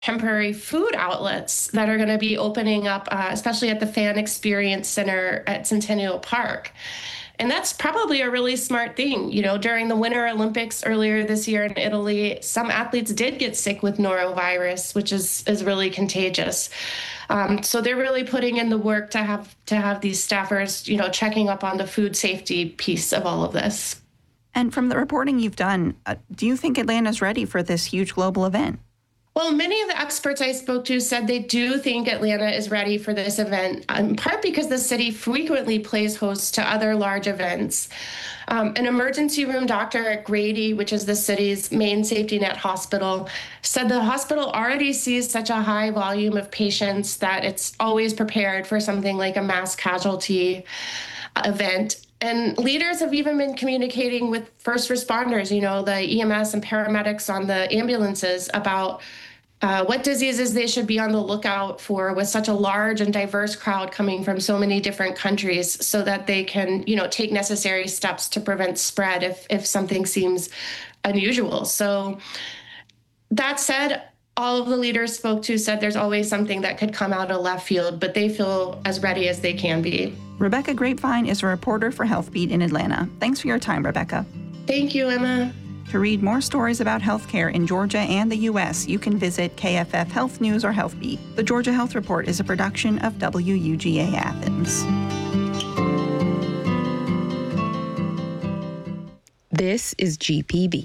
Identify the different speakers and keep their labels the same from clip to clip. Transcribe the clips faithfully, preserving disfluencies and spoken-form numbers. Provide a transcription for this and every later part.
Speaker 1: temporary food outlets that are going to be opening up, uh, especially at the Fan Experience Center at Centennial Park. And that's probably a really smart thing. You know, during the Winter Olympics earlier this year in Italy, some athletes did get sick with norovirus, which is, is really contagious. Um, so they're really putting in the work to have to have these staffers, you know, checking up on the food safety piece of all of this.
Speaker 2: And from the reporting you've done, uh, do you think Atlanta's ready for this huge global event?
Speaker 1: Well, many of the experts I spoke to said they do think Atlanta is ready for this event, in part because the city frequently plays host to other large events. Um, an emergency room doctor at Grady, which is the city's main safety net hospital, said the hospital already sees such a high volume of patients that it's always prepared for something like a mass casualty event. And leaders have even been communicating with first responders, you know, the E M S and paramedics on the ambulances about uh, what diseases they should be on the lookout for with such a large and diverse crowd coming from so many different countries, so that they can, you know, take necessary steps to prevent spread if, if something seems unusual. So that said, all of the leaders spoke to said there's always something that could come out of left field, but they feel as ready as they can be.
Speaker 2: Rebecca Grapevine is a reporter for HealthBeat in Atlanta. Thanks for your time, Rebecca.
Speaker 1: Thank you, Emma.
Speaker 2: To read more stories about healthcare in Georgia and the U S, you can visit K F F Health News or HealthBeat. The Georgia Health Report is a production of W U G A Athens.
Speaker 3: This is G P B.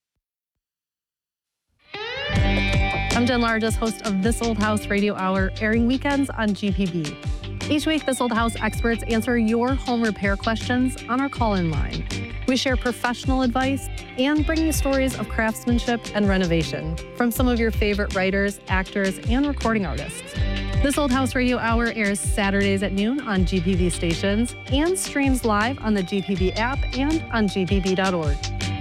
Speaker 4: I'm Jen Largess, host of This Old House Radio Hour, airing weekends on G P B. Each week, This Old House experts answer your home repair questions on our call-in line. We share professional advice and bring you stories of craftsmanship and renovation from some of your favorite writers, actors, and recording artists. This Old House Radio Hour airs Saturdays at noon on G P B stations and streams live on the G P B app and on G P B dot org.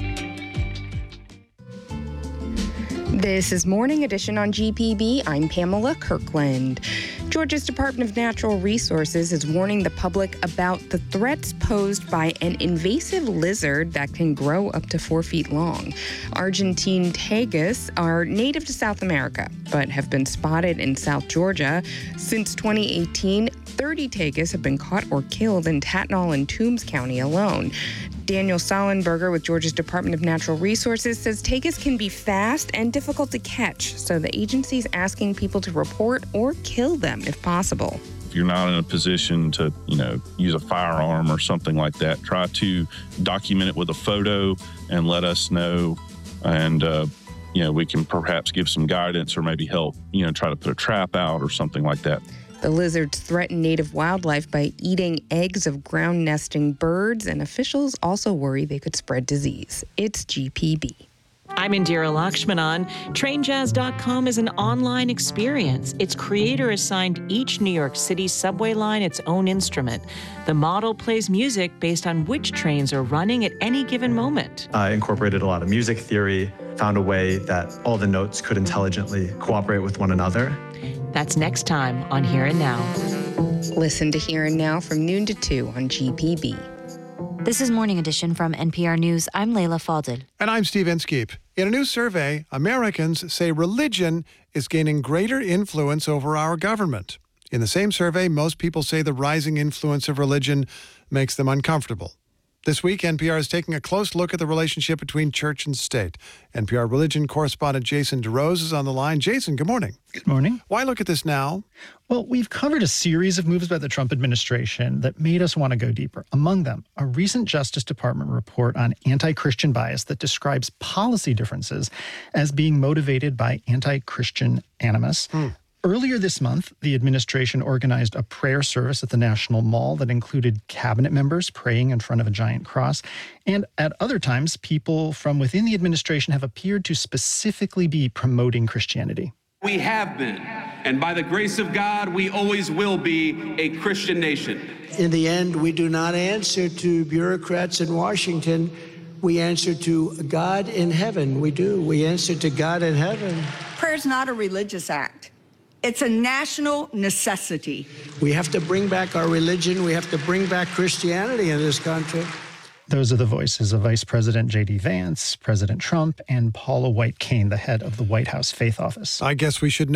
Speaker 3: This is Morning Edition on G P B. I'm Pamela Kirkland. Georgia's Department of Natural Resources is warning the public about the threats posed by an invasive lizard that can grow up to four feet long. Argentine tegus are native to South America, but have been spotted in South Georgia. Since twenty eighteen, thirty tegus have been caught or killed in Tatnall and Toombs County alone. Daniel Sollenberger with Georgia's Department of Natural Resources says tegus can be fast and difficult to catch, so the agency is asking people to report or kill them if possible.
Speaker 5: If you're not in a position to, you know, use a firearm or something like that, try to document it with a photo and let us know, and uh, you know, we can perhaps give some guidance or maybe help, you know, try to put a trap out or something like that.
Speaker 3: The lizards threaten native wildlife by eating eggs of ground-nesting birds, and officials also worry they could spread disease. It's G P B.
Speaker 6: I'm Indira Lakshmanan. Train Jazz dot com is an online experience. Its creator assigned each New York City subway line its own instrument. The model plays music based on which trains are running at any given moment.
Speaker 7: I incorporated a lot of music theory, found a way that all the notes could intelligently cooperate with one another.
Speaker 6: That's next time on Here and Now.
Speaker 3: Listen to Here and Now from noon to two on G P B.
Speaker 8: This is Morning Edition from N P R News. I'm Layla Fadel.
Speaker 9: And I'm Steve Inskeep. In a new survey, Americans say religion is gaining greater influence over our government. In the same survey, most people say the rising influence of religion makes them uncomfortable. This week, N P R is taking a close look at the relationship between church and state. N P R religion correspondent Jason DeRose is on the line. Jason, good morning.
Speaker 10: Good morning.
Speaker 9: Why look at this now?
Speaker 10: Well, we've covered a series of moves by the Trump administration that made us want to go deeper. Among them, a recent Justice Department report on anti-Christian bias that describes policy differences as being motivated by anti-Christian animus. Mm. Earlier this month, the administration organized a prayer service at the National Mall that included cabinet members praying in front of a giant cross. And at other times, people from within the administration have appeared to specifically be promoting Christianity.
Speaker 11: We have been, and by the grace of God, we always will be a Christian nation.
Speaker 12: In the end, we do not answer to bureaucrats in Washington. We answer to God in heaven. We do. We answer to God in heaven.
Speaker 13: Prayer is not a religious act. It's a national necessity.
Speaker 12: We have to bring back our religion. We have to bring back Christianity in this country.
Speaker 10: Those are the voices of Vice President J D Vance, President Trump, and Paula White Cain, the head of the White House Faith Office.
Speaker 9: I guess we should